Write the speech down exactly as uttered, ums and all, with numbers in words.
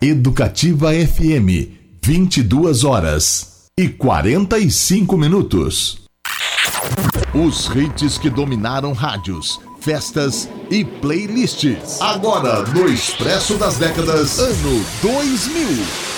Educativa F M, vinte e duas horas e quarenta e cinco minutos. Os hits que dominaram rádios, festas e playlists. Agora no Expresso das Décadas, ano dois mil.